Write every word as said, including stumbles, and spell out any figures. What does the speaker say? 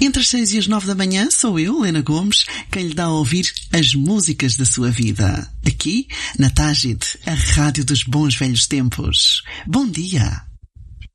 Entre as seis e as nove da manhã sou eu, Lena Gomes, quem lhe dá a ouvir as músicas da sua vida. Aqui, na Tágide, a rádio dos bons velhos tempos. Bom dia!